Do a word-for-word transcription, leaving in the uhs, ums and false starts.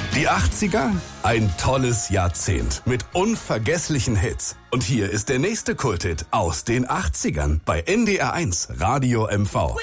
Die achtziger? Ein tolles Jahrzehnt mit unvergesslichen Hits. Und hier ist der nächste Kulthit aus den achtzigern bei N D R eins Radio M V.